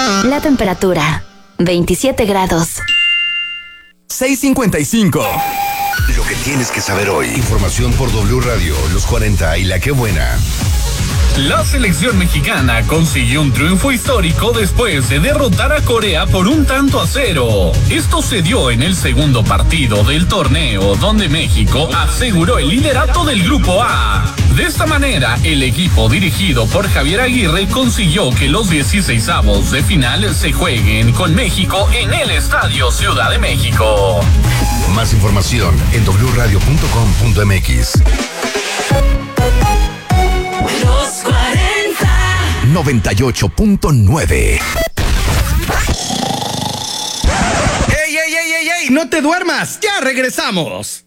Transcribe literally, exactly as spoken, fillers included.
La temperatura, veintisiete grados. seis cincuenta y cinco. Lo que tienes que saber hoy. Información por W Radio, Los cuarenta y La Qué Buena. La selección mexicana consiguió un triunfo histórico después de derrotar a Corea por un tanto a cero. Esto se dio en el segundo partido del torneo, donde México aseguró el liderato del Grupo A. De esta manera, el equipo dirigido por Javier Aguirre consiguió que los dieciseisavos de final se jueguen con México en el Estadio Ciudad de México. Más información en doble u radio punto com punto m x. Los cuarenta. noventa y ocho punto nueve. ¡Ey, ey, ey, ey, ey! ¡No te duermas! ¡Ya regresamos!